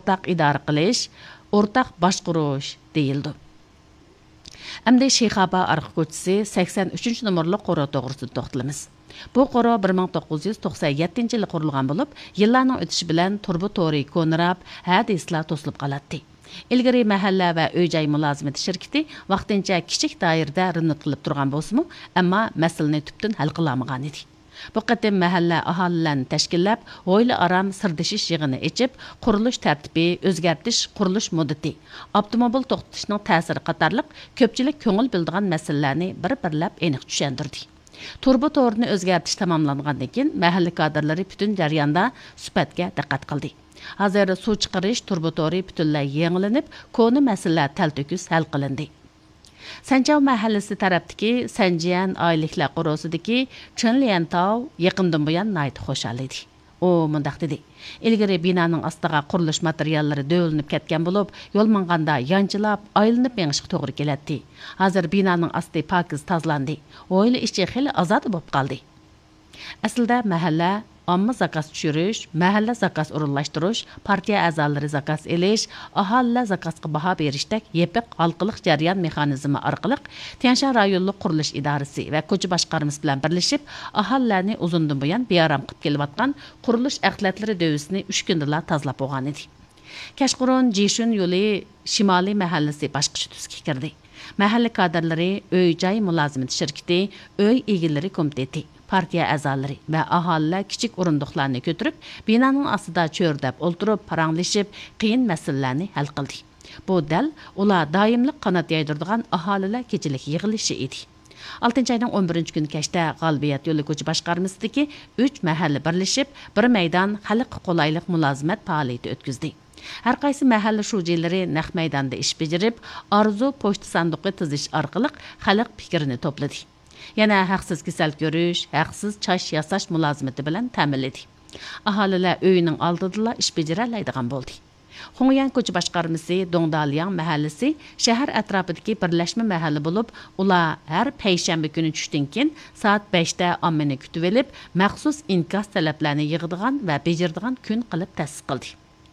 o'rtaq idora qilish, o'rtaq boshqarish deyildi. Әмді Шейхаба арқы көчісі 83 номерлы қора тоғырсы тоқтылымыз. Бұл қора 1997 жылы құрылған болып, yıllarның өтіші білән турбу тори конырап, әдейсілер тосылып қалатты. İlgari мәхәллә вә өй-жай мулазимәт şirketi vaqtincha kichik doirada rinat qilib turgan bo'lsa-mu, ammo masalani tubdan hal qilamagan edi. Bu qatim mahalla aholilarni tashkillab, oila aram sirdishish yig'ini echib, qurilish tartibi, o'zgartirish qurilish muddati, avtomobil to'xtatishning ta'siri qatorliq ko'pchilik ko'ngil bildigan masalalarni bir-birlab aniq tushuntirdi. Turbu to'rini o'zgartirish tamomlangandan keyin mahalla kadrlari butun jarayonda sifatga diqqat qildi. Hozir suv chiqarish turbu to'ri butunlay yangilanib, koni masalalar talto'kis hal qilindi. Sanjav mahallasi tarafdagi Sanjiyan oyliklar qurosidagi Chunliantov yaqindan buyon nayt xo'shal edi. O mundaq dedi. Ilgari binoning ostiga qurilish materiallari do'linib ketgan bo'lib, yo'l manganda yanchilab, aylanib mengishga to'g'ri keladi. Hozir binoning osti pokiz tozalandi. Oila ichi xili ozod bo'lib qoldi. Aslida mahalla omma zakaz tushirish, mahalla zakaz o'rinlashtirish, partiya a'zolari zakaz elish, aholilar zakazga baho berishdek yepiq halqiliq jarayon mexanizmi orqali Tianshan rayonlik qurilish idorasi va ko'cha boshqarmasi bilan birlashib, aholilarni uzundan buyon bearam qilib kelayotgan qurilish axlatlari dövsini 3 kundala tozalab bo'lgan edi. Kashqurun Jishun yo'li shimoliy mahallasi boshqacha tusga kirdi. Mahalla kadrlari, uy-joy mulozimati shirkati, uy egilari komiteti, partiya a'zolari va aholilar kichik o'rindiqlarni ko'tarib, binoning ostida cho'rdab o'ltirib, paranglashib, qiyin masalalarni hal qildi. Bu dal ular doimlik qanot yaydiradigan aholilar kechilik yig'ilishi edi. 6-ayning 11-kuni kechda G'albiyat yo'li ko'cha boshqarmasidagi 3 mahalla birlashib, bir maydon xalq qulaylik mulozimat faoliyati o'tkazdi. Har qaysi mahalla shujilari naq maydonda ish bajarib, arzu pochta sanduqi tizish orqali xalq fikrini to'pladi. Yana haqsiz kasal ko'rish, haqsiz chash yasash mulozimati bilan ta'minladi. Aholilar uyining oldida ish bajara oladigan bo'ldi. Xongyan ko'cha boshqarmasi Dongdalyan mahallasi shahar atrofidagi birlashma mahalla bo'lib, ular har payshanba kuni tushdan keyin soat 5 da ommani kutib olib, maxsus inkos talablarini yig'adigan va bajaradigan kun qilib ta'sis qildi.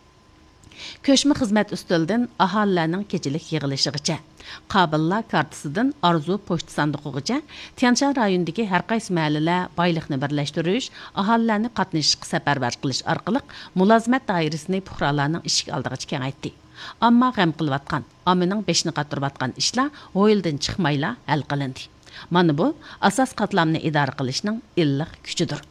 Köşme xizmat üstüldün ahalilarning kechilik yig'ilishigacha, Qabillar kartasidan arzu pochta sanduqigacha Tianshan rayonidagi har qaysi mahallalar boyliqni birlashtirish, aholilarni qatnashishga safarbar qilish orqali mulozimat doirasini fuqarolarning eshik oldigacha kengaytdi. Ammo g'am qilayotgan, ommaning beshini qatirayotgan ishlar o'yildan chiqmayla hal qilindi. Mana bu asos qatlamni idora qilishning illiq kuchidir.